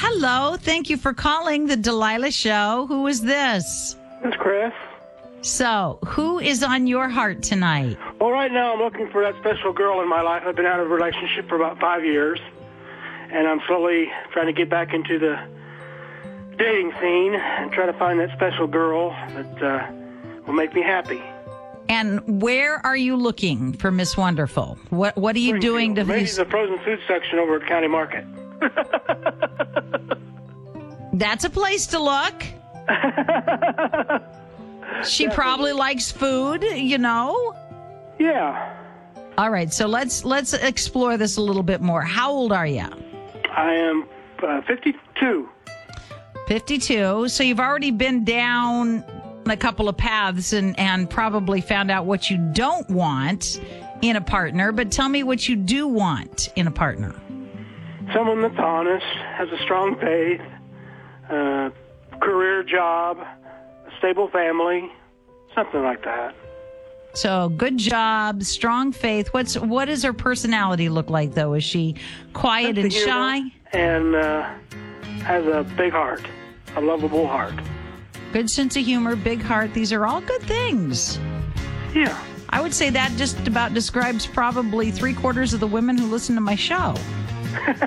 Hello. Thank you for calling the Delilah Show. Who is this? It's Chris. So, who is on your heart tonight? Well, right now I'm looking for that special girl in my life. I've been out of a relationship for about 5 years, and I'm slowly trying to get back into the dating scene and try to find that special girl that will make me happy. And where are you looking for Miss Wonderful? What are you doing to... Maybe the frozen food section over at County Market. That's a place to look. She probably likes food, you know? Yeah. All right, so let's explore this a little bit more. How old are you? I am 52. 52. So you've already been down a couple of paths and probably found out what you don't want in a partner. But tell me what you do want in a partner. Someone that's honest, has a strong faith, career job, a stable family, something like that. So good job, strong faith. What does her personality look like, though? Is she quiet and shy? And has a big heart, a lovable heart. Good sense of humor, big heart. These are all good things. Yeah. I would say that just about describes probably 3/4 of the women who listen to my show.